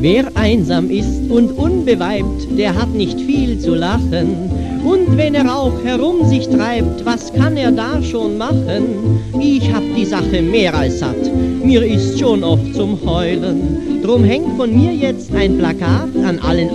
Wer einsam ist und unbeweibt, der hat nicht viel zu lachen. Und wenn er auch herum sich treibt, was kann er da schon machen? Ich hab die Sache mehr als satt, mir ist schon oft zum Heulen. Drum hängt von mir jetzt ein Plakat an allen